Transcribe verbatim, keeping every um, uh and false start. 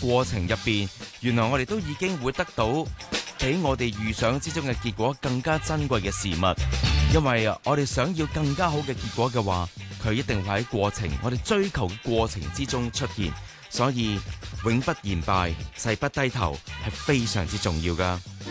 過程入邊，原來我哋都已經會得到比我哋預想之中嘅結果更加珍貴嘅事物。因為我哋想要更加好嘅結果嘅話，佢一定會喺過程，我哋追求嘅過程之中出現。所以永不言敗，誓不低頭係非常之重要㗎。